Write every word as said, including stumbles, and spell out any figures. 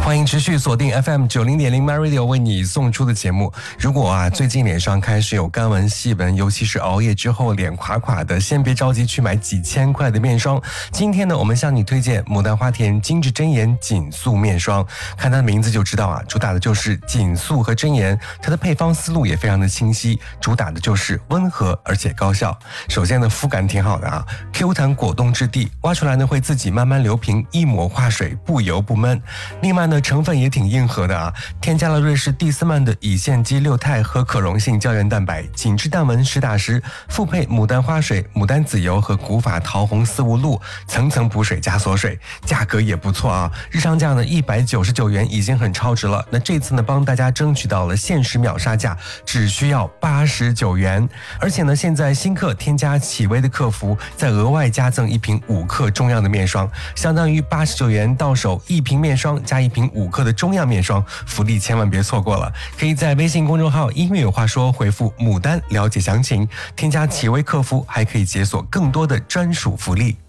欢迎持续锁定 F M 九零点零 My Radio 为你送出的节目。如果啊最近脸上开始有干纹细纹，尤其是熬夜之后脸垮垮的，先别着急去买几千块的面霜。今天呢，我们向你推荐牡丹花田精致真颜紧塑面霜。看它的名字就知道啊，主打的就是紧塑和真颜，它的配方思路也非常的清晰，主打的就是温和而且高效。首先呢，肤感挺好的啊 ，Q 弹果冻质地，挖出来呢会自己慢慢流平，一抹化水，不油不闷。另外呢，成分也挺硬核的啊，添加了瑞士蒂斯曼的乙酰基六肽和可溶性胶原蛋白，紧致淡纹实打实，复配牡丹花水、牡丹籽油和古法桃红丝无露，层层补水加锁水，价格也不错啊，日常价呢一百九十九元已经很超值了。那这次呢，帮大家争取到了限时秒杀价，只需要八十九元，而且呢，现在新客添加企微的客服，再额外加赠一瓶五克中样的面霜，相当于八十九元到手一瓶面霜加一瓶五克的中样面霜，福利千万别错过了。可以在微信公众号音乐有话说回复牡丹了解详情，添加企微客服还可以解锁更多的专属福利。